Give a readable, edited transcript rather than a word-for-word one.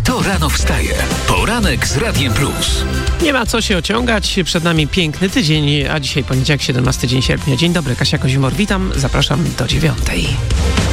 To rano wstaje. Poranek z Radiem Plus. Nie ma co się ociągać, przed nami piękny tydzień, a dzisiaj poniedziałek, 17 dzień sierpnia. Dzień dobry, Kasia Kozimor, witam, zapraszam do 9:00.